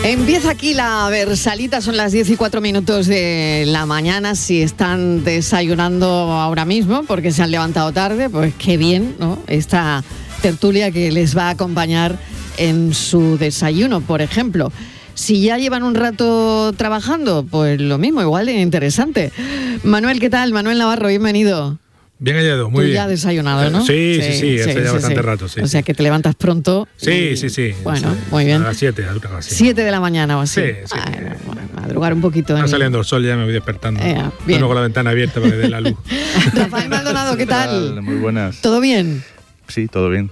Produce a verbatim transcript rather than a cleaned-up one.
Empieza aquí la Versalita, son las diez y cuatro minutos de la mañana. Si están desayunando ahora mismo porque se han levantado tarde, pues qué bien, ¿no? Esta tertulia que les va a acompañar en su desayuno, por ejemplo. Si ya llevan un rato trabajando, pues lo mismo, igual es interesante. Manuel, ¿qué tal? Manuel Navarro, bienvenido. Bien hallado, muy Tú bien. ya desayunado, ¿no? Sí, sí, sí, sí, hace ya sí, bastante sí. rato, sí. O sea que te levantas pronto. Sí, y, sí, sí. Bueno, sí. muy bien. A las siete, a las siete de la mañana o así. Sí, sí. Bueno, bueno, madrugar un poquito. Está en... saliendo el sol, ya me voy despertando. Eh, bien. Bueno, con la ventana abierta para que dé la luz. Rafael Maldonado, ¿qué tal? Muy buenas. ¿Todo bien? Sí, todo bien.